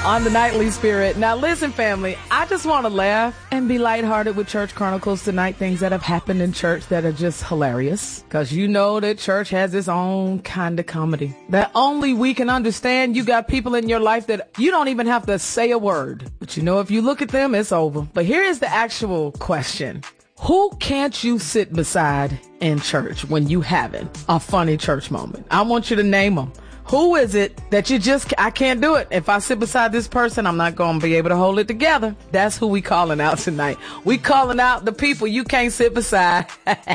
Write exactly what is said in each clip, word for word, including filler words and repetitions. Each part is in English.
on the Nightly Spirit. Now listen, family, I just want to laugh and be lighthearted with Church Chronicles tonight, things that have happened in church that are just hilarious. Because you know that church has its own kind of comedy that only we can understand. You got people in your life that you don't even have to say a word. But you know, if you look at them, it's over. But here is the actual question. Who can't you sit beside in church when you having a funny church moment? I want you to name them. Who is it that you just, I can't do it. If I sit beside this person, I'm not going to be able to hold it together. That's who we calling out tonight. We calling out the people you can't sit beside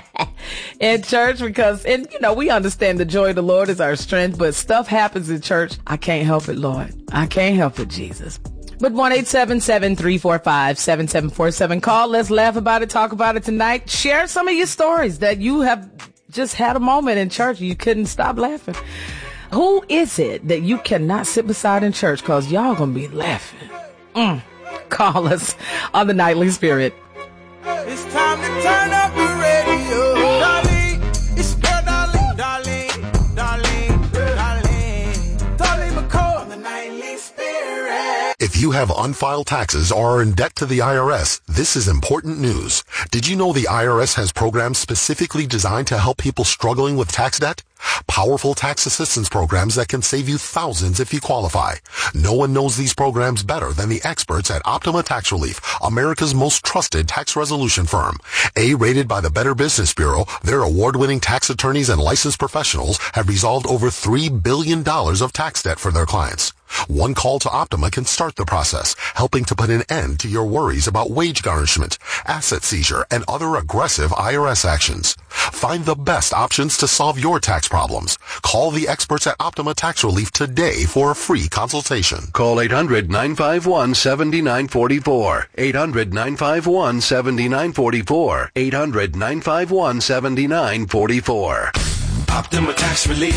in church because, and you know, we understand the joy of the Lord is our strength, but stuff happens in church. I can't help it, Lord. I can't help it, Jesus. But one eight seven seven, three four five, seven seven four seven. Call. Let's laugh about it. Talk about it tonight. Share some of your stories that you have just had a moment in church. You couldn't stop laughing. Who is it that you cannot sit beside in church? Because y'all going to be laughing. Mm. Call us on the Nightly Spirit. It's time to turn up the radio. Darling, it's your darling, darling, darling, darling. Darling McCall on the Nightly Spirit. If you have unfiled taxes or are in debt to the I R S, this is important news. Did you know the I R S has programs specifically designed to help people struggling with tax debt? Powerful tax assistance programs that can save you thousands if you qualify. No one knows these programs better than the experts at Optima Tax Relief, America's most trusted tax resolution firm. A-rated by the Better Business Bureau, their award-winning tax attorneys and licensed professionals have resolved over three billion dollars of tax debt for their clients. One call to Optima can start the process, helping to put an end to your worries about wage garnishment, asset seizure, and other aggressive I R S actions. Find the best options to solve your tax problems. Call the experts at Optima Tax Relief today for a free consultation. Call eight hundred, nine five one, seven nine four four. eight hundred, nine five one, seven nine four four. eight hundred, nine five one, seven nine four four. Optima Tax Relief.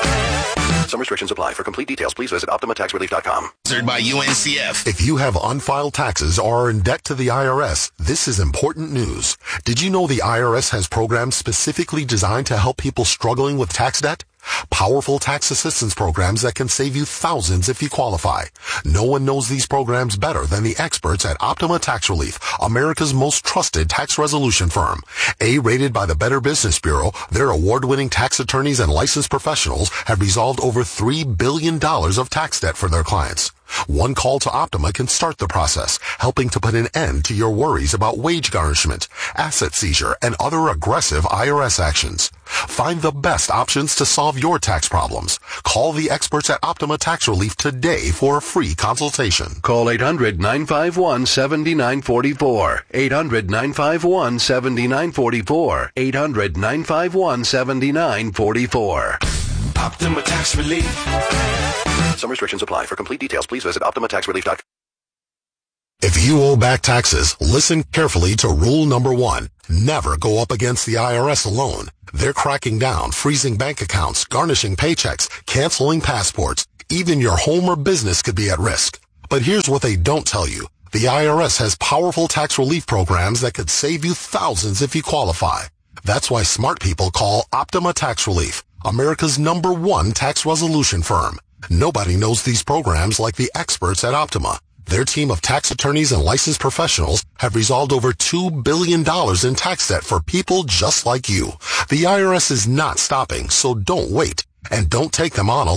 Some restrictions apply. For complete details, please visit optima tax relief dot com. Sponsored by U N C F. If you have unfiled taxes or are in debt to the I R S, this is important news. Did you know the I R S has programs specifically designed to help people struggling with tax debt? Powerful tax assistance programs that can save you thousands if you qualify. No one knows these programs better than the experts at Optima Tax Relief, America's most trusted tax resolution firm. A-rated by the Better Business Bureau, their award-winning tax attorneys and licensed professionals have resolved over three billion dollars of tax debt for their clients. One call to Optima can start the process, helping to put an end to your worries about wage garnishment, asset seizure, and other aggressive I R S actions. Find the best options to solve your tax problems. Call the experts at Optima Tax Relief today for a free consultation. Call eight hundred, nine five one, seven nine four four. eight hundred, nine five one, seven nine four four. eight hundred, nine five one, seven nine four four. Optima Tax Relief. Some restrictions apply. For complete details, please visit optima tax relief dot com. If you owe back taxes, listen carefully to rule number one. Never go up against the I R S alone. They're cracking down, freezing bank accounts, garnishing paychecks, canceling passports. Even your home or business could be at risk. But here's what they don't tell you. The I R S has powerful tax relief programs that could save you thousands if you qualify. That's why smart people call Optima Tax Relief, America's number one tax resolution firm. Nobody knows these programs like the experts at Optima. Their team of tax attorneys and licensed professionals have resolved over two billion dollars in tax debt for people just like you. The I R S is not stopping, so don't wait. And don't take them on alone.